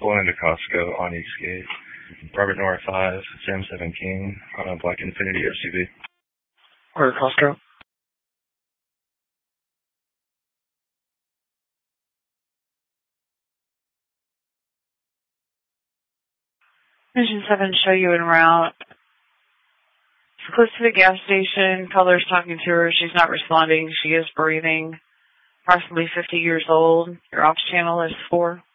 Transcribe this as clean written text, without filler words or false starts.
pulling into Costco on Eastgate. Robert Nora 5, Sam 7 King on a black Infiniti SUV. Where Costco? Mission 7, show you en route. It's close to the gas station. Caller's talking to her. She's not responding. She is breathing. Approximately 50 years old. Your ops channel is 4.